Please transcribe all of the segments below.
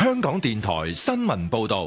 香港電台新聞報道。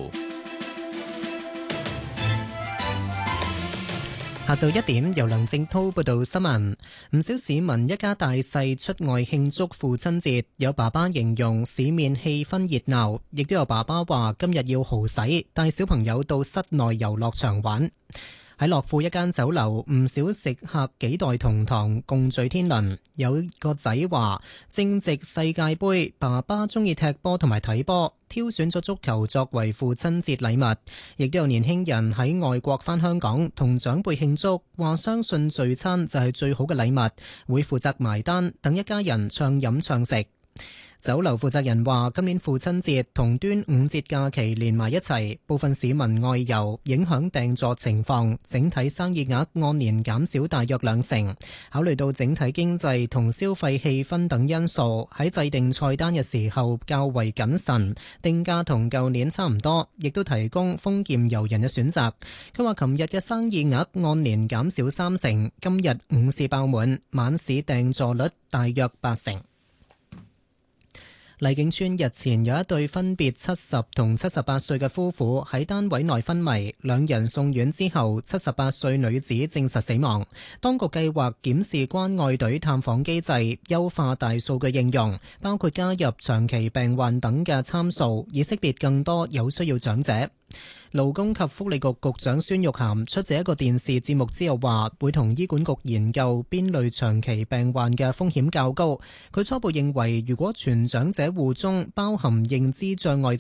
下晝1點，由梁正濤報道新聞。唔少市民一家大細出外慶祝父親節，有爸爸形容市面氣氛熱鬧，亦都有爸爸話今日要豪使，帶小朋友到室內遊樂場玩。喺樂富一間酒樓，唔少食客幾代同堂共聚天倫。有個仔話正值世界盃，爸爸中意踢波同埋睇波，挑選咗足球作為父親節禮物。亦都有年輕人喺外國返香港同長輩慶祝，話相信聚餐就係最好嘅禮物，會負責埋單，等一家人暢飲暢食。酒樓負責人話今年父親節同端午節假期連埋一齊，部分市民外遊影響訂座情況，整體生意額按年減少大約2成。考慮到整體經濟同消費氣氛等因素，喺制定菜單嘅時候較為謹慎，定價同舊年差唔多，亦都提供豐儉由人嘅選擇。佢話琴日嘅生意額按年減少3成，今日午市爆滿，晚市訂座率大約8成。麗景村日前有一對分別70同78歲嘅夫婦喺單位內昏迷，兩人送院之後，78歲女子證實死亡。當局計劃檢視關愛隊探訪機制，優化大數據應用，包括加入長期病患等嘅參數，以識別更多有需要長者。勞工及福利局局長孫玉菡出席一個電視節目之後話，會同醫管局研究邊類長期病患嘅風險較高。佢初步認為，如果全長者戶中包含認知障礙